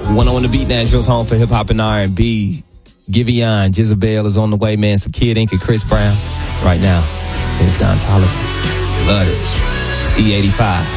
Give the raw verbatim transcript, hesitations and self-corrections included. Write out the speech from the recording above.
one oh one The Beat, Nashville's home for hip hop and R and B. Giveon, Jezebel is on the way, man. Some Kid Ink and Chris Brown. Right now, here's Don Toliver. Love this. It's E eighty-five.